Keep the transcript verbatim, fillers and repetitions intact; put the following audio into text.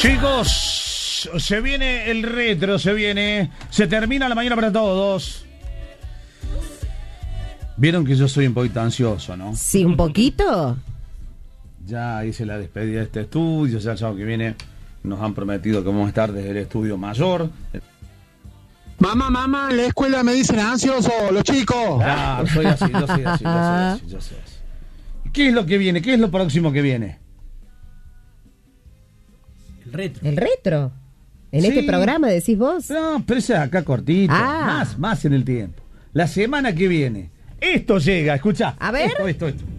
Chicos, se viene el retro, se viene. Se termina la mañana para todos. Vieron que yo soy un poquito ansioso, ¿no? Sí, un poquito. Ya hice la despedida de este estudio, ya el sábado que viene nos han prometido que vamos a estar desde el estudio mayor. Mamá, mamá, en la escuela me dicen ansioso, los chicos. Claro, soy así, yo soy así, yo soy así, yo soy así. ¿Qué es lo que viene? ¿Qué es lo próximo que viene? El retro. El retro. En Sí. este programa decís vos. No, pero ese es acá cortito, Ah. más, más en el tiempo. La semana que viene, esto llega, escuchá. A ver. Esto, esto, esto.